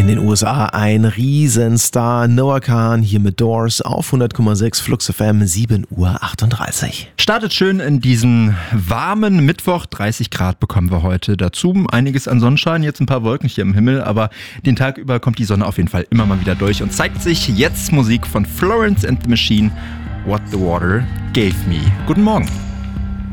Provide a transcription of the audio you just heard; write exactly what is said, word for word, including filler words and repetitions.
In den U S A ein Riesenstar, Noah Kahan hier mit Doors auf hundert Komma sechs Flux F M, sieben Uhr achtunddreißig. Startet schön in diesen warmen Mittwoch, dreißig Grad bekommen wir heute dazu. Einiges an Sonnenschein, jetzt ein paar Wolken hier im Himmel, aber den Tag über kommt die Sonne auf jeden Fall immer mal wieder durch und zeigt sich jetzt Musik von Florence and the Machine, What the Water Gave Me. Guten Morgen.